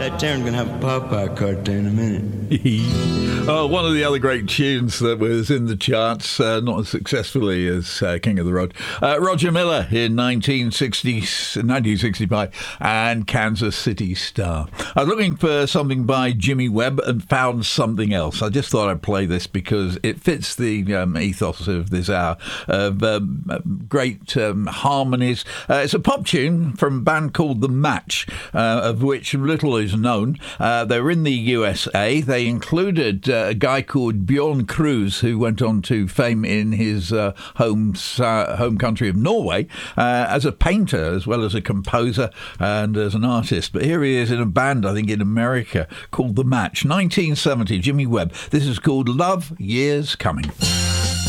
That Darren's going to have a Popeye cartoon in a minute. Oh, one of the other great tunes that was in the charts, not as successfully as King of the Road. Roger Miller in 1965 and Kansas City Star. I was looking for something by Jimmy Webb and found something else. I just thought I'd play this because it fits the ethos of this hour of great harmonies. It's a pop tune from a band called The Match, of which little is known. They were in the USA. They included a guy called Bjorn Cruz, who went on to fame in his home country of Norway as a painter as well as a composer and as an artist. But here he is in a band, I think, in America called The Match. 1970, Jimmy Webb. This is called Love Years Coming.